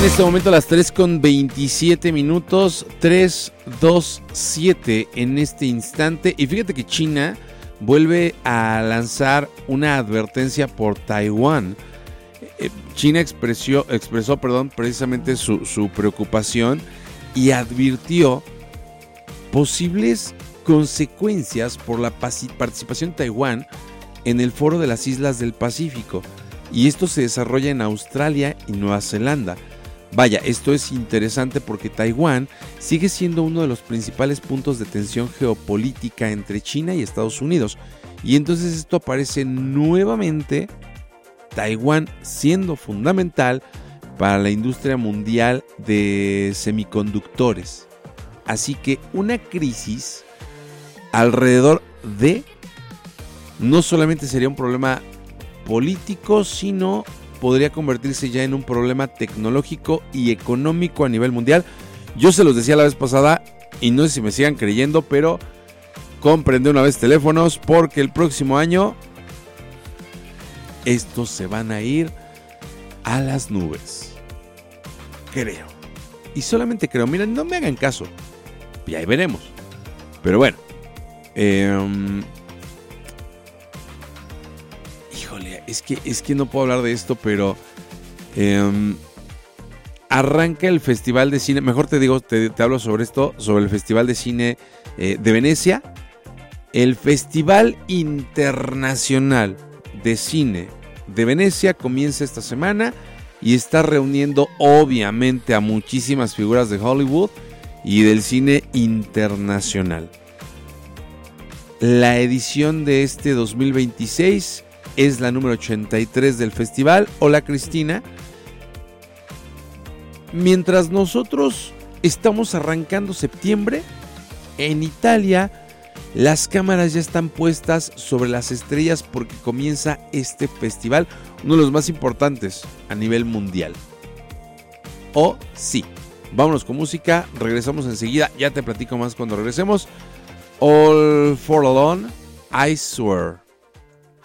En este momento a las 3:27, 3:27 en este instante. Y fíjate que China vuelve a lanzar una advertencia por Taiwán. China expresó precisamente su preocupación y advirtió posibles consecuencias por la participación de Taiwán en el Foro de las Islas del Pacífico. Y esto se desarrolla en Australia y Nueva Zelanda. Vaya, esto es interesante porque Taiwán sigue siendo uno de los principales puntos de tensión geopolítica entre China y Estados Unidos. Y entonces esto aparece nuevamente, Taiwán siendo fundamental para la industria mundial de semiconductores. Así que una crisis alrededor de no solamente sería un problema político, sino podría convertirse ya en un problema tecnológico y económico a nivel mundial. Yo se los decía la vez pasada y no sé si me sigan creyendo, pero compren de una vez teléfonos porque el próximo año estos se van a ir a las nubes. Creo. Y solamente creo. Miren, no me hagan caso. Y ahí veremos. Pero bueno. Híjole, es que no puedo hablar de esto, pero arranca el Festival de Cine. Mejor te digo, te hablo sobre esto, sobre el Festival de Cine de Venecia. El Festival Internacional de Cine de Venecia comienza esta semana y está reuniendo obviamente a muchísimas figuras de Hollywood y del cine internacional. La edición de este 2026 es la número 83 del festival. Hola Cristina. Mientras nosotros estamos arrancando septiembre, en Italia las cámaras ya están puestas sobre las estrellas porque comienza este festival, uno de los más importantes a nivel mundial. Oh, sí. Vámonos con música, regresamos enseguida, ya te platico más cuando regresemos. All for Alone, I Swear.